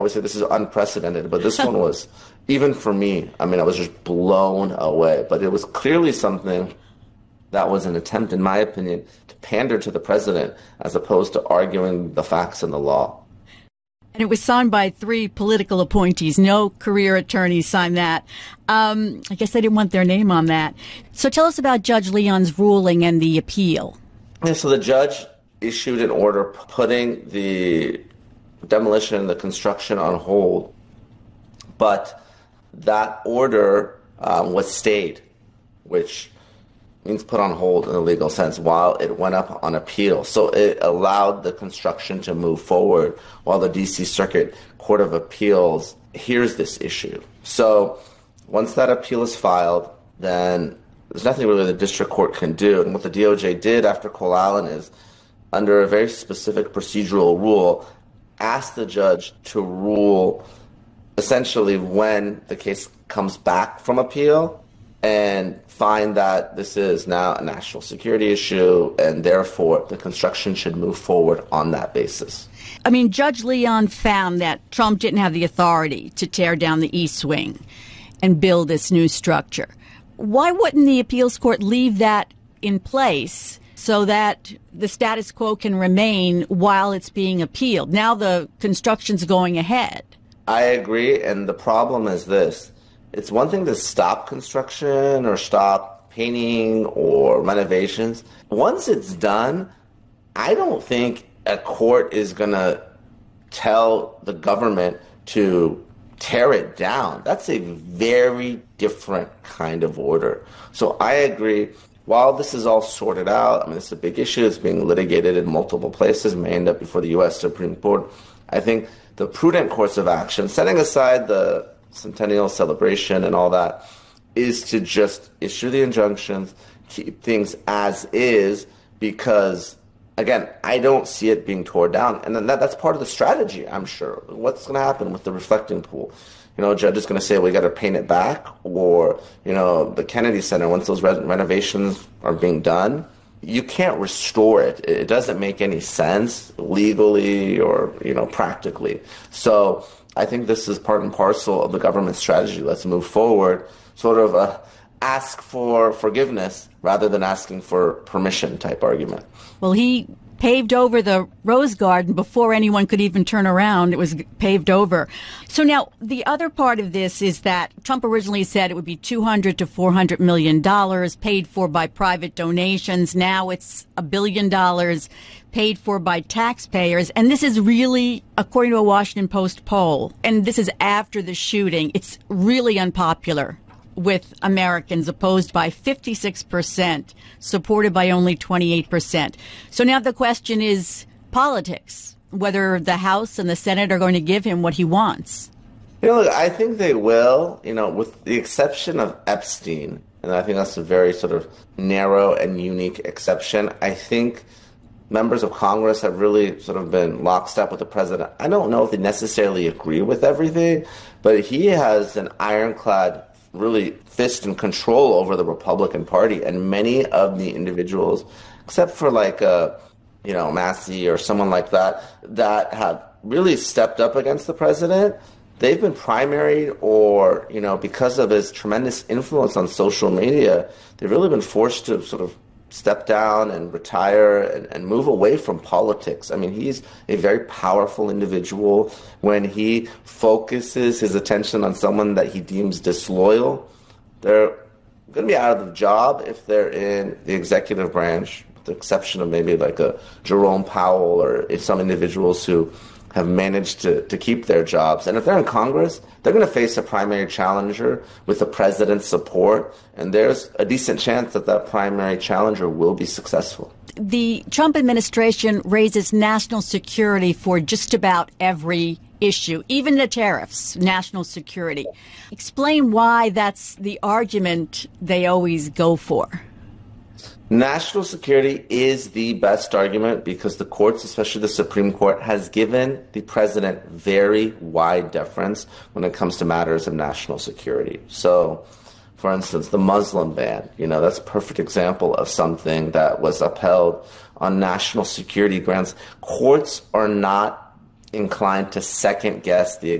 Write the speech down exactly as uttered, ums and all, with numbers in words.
Obviously, this is unprecedented, but this one was, even for me, I mean, I was just blown away. But it was clearly something that was an attempt, in my opinion, to pander to the president as opposed to arguing the facts and the law. And it was signed by three political appointees. No career attorneys signed that. Um, I guess they didn't want their name on that. So tell us about Judge Leon's ruling and the appeal. Yeah, so the judge issued an order putting the demolition and the construction on hold, but that order um, was stayed, which means put on hold in a legal sense, while it went up on appeal. So it allowed the construction to move forward while the D C Circuit Court of Appeals hears this issue. So once that appeal is filed, then there's nothing really the district court can do. And what the D O J did after Cole Allen is, under a very specific procedural rule, ask the judge to rule essentially when the case comes back from appeal and find that this is now a national security issue, and therefore the construction should move forward on that basis. I mean, Judge Leon found that Trump didn't have the authority to tear down the East Wing and build this new structure. Why wouldn't the appeals court leave that in place so that the status quo can remain while it's being appealed? Now the construction's going ahead. I agree, and the problem is this. It's one thing to stop construction or stop painting or renovations. Once it's done, I don't think a court is going to tell the government to tear it down. That's a very different kind of order. So I agree. While this is all sorted out, I mean, it's a big issue. It's being litigated in multiple places, may end up before the U S Supreme Court. I think the prudent course of action, setting aside the centennial celebration and all that, is to just issue the injunctions, keep things as is, because, again, I don't see it being torn down. And then that, that's part of the strategy, I'm sure. What's going to happen with the reflecting pool? You know, a judge is going to say, we got to paint it back, or, you know, the Kennedy Center, once those re- renovations are being done, you can't restore it. It doesn't make any sense legally or, you know, practically. So I think this is part and parcel of the government strategy. Let's move forward, sort of a ask for forgiveness rather than asking for permission type argument. Well, he paved over the Rose Garden before anyone could even turn around. It was paved over. So now the other part of this is that Trump originally said it would be two hundred to four hundred million dollars paid for by private donations. Now it's a billion dollars paid for by taxpayers. And this is really, according to a Washington Post poll, and this is after the shooting, it's really unpopular with Americans, opposed by fifty-six percent, supported by only twenty-eight percent. So now the question is politics, whether the House and the Senate are going to give him what he wants. You know, look, I think they will, you know, with the exception of Epstein, and I think that's a very sort of narrow and unique exception. I think members of Congress have really sort of been lockstep with the president. I don't know if they necessarily agree with everything, but he has an ironclad really fist and control over the Republican Party, and many of the individuals, except for like uh, you know, Massey or someone like that, that have really stepped up against the president, they've been primaried, or, you know, because of his tremendous influence on social media, they've really been forced to sort of step down and retire and, and move away from politics. I mean, he's a very powerful individual. When he focuses his attention on someone that he deems disloyal, they're going to be out of the job if they're in the executive branch, with the exception of maybe like a Jerome Powell or some individuals who have managed to, to keep their jobs. And if they're in Congress, they're going to face a primary challenger with the president's support, and there's a decent chance that that primary challenger will be successful. The Trump administration raises national security for just about every issue, even the tariffs, national security. Explain why that's the argument they always go for. National security is the best argument because the courts, especially the Supreme Court, has given the president very wide deference when it comes to matters of national security. So, for instance, the Muslim ban, you know, that's a perfect example of something that was upheld on national security grounds. Courts are not inclined to second guess the